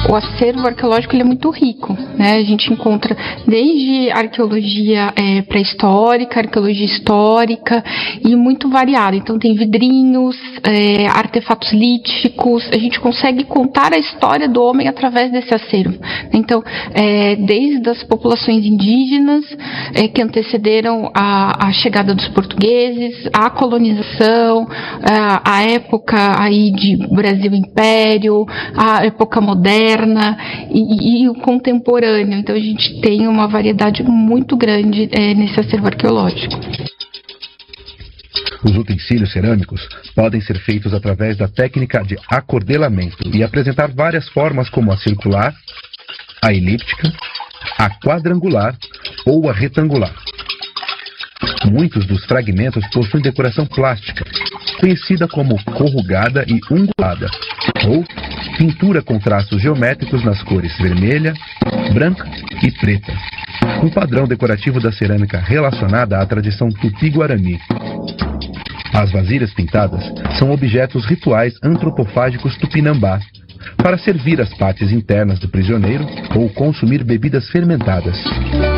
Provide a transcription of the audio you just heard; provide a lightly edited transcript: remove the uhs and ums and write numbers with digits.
O acervo arqueológico ele é muito rico, né? A gente encontra desde arqueologia pré-histórica, arqueologia histórica e muito variado. Então tem vidrinhos, artefatos líticos, a gente consegue contar a história do homem através desse acervo. Então, desde as populações indígenas que antecederam a chegada dos portugueses, a colonização, a época aí de Brasil Império, a época moderna e o contemporâneo. Então a gente tem uma variedade muito grande nesse acervo arqueológico. Os utensílios cerâmicos podem ser feitos através da técnica de acordelamento e apresentar várias formas como a circular, a elíptica, a quadrangular ou a retangular. Muitos dos fragmentos possuem decoração plástica, conhecida como corrugada e ungulada, ou pintura com traços geométricos nas cores vermelha, branca e preta, um padrão decorativo da cerâmica relacionada à tradição tupi-guarani. As vasilhas pintadas são objetos rituais antropofágicos tupinambá, para servir as partes internas do prisioneiro ou consumir bebidas fermentadas.